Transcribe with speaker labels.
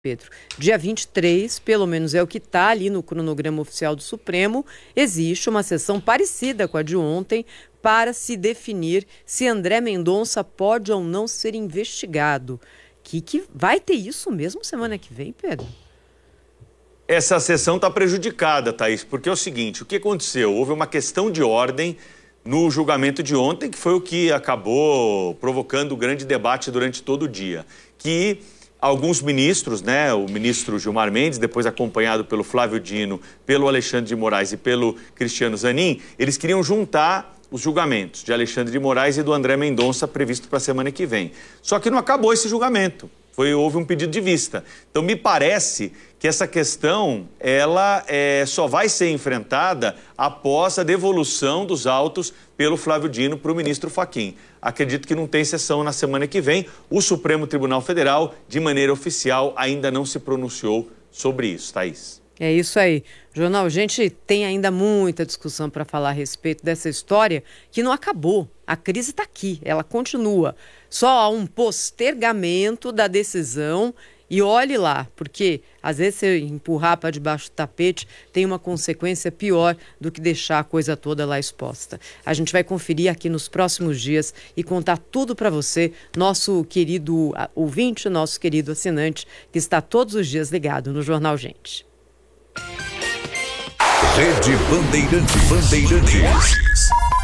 Speaker 1: Pedro. Dia 23, pelo menos é o que está ali no cronograma oficial do Supremo, existe uma sessão parecida com a de ontem para se definir se André Mendonça pode ou não ser investigado. Que vai ter isso mesmo semana que vem, Pedro?
Speaker 2: Essa sessão está prejudicada, Thaís, porque é o seguinte, o que aconteceu? Houve uma questão de ordem no julgamento de ontem, que foi o que acabou provocando o grande debate durante todo o dia, que alguns ministros, né, o ministro Gilmar Mendes, depois acompanhado pelo Flávio Dino, pelo Alexandre de Moraes e pelo Cristiano Zanin, eles queriam juntar os julgamentos de Alexandre de Moraes e do André Mendonça previsto para a semana que vem. Só que não acabou esse julgamento. Houve um pedido de vista. Então, me parece que essa questão ela só vai ser enfrentada após a devolução dos autos pelo Flávio Dino para o ministro Fachin. Acredito que não tem sessão na semana que vem. O Supremo Tribunal Federal, de maneira oficial, ainda não se pronunciou sobre isso, Thaís.
Speaker 1: É isso aí. Jornal, a gente tem ainda muita discussão para falar a respeito dessa história que não acabou. A crise está aqui, ela continua. Só há um postergamento da decisão e olhe lá, porque às vezes você empurrar para debaixo do tapete tem uma consequência pior do que deixar a coisa toda lá exposta. A gente vai conferir aqui nos próximos dias e contar tudo para você, nosso querido ouvinte, nosso querido assinante, que está todos os dias ligado no Jornal Gente.
Speaker 3: Rede Bandeirantes.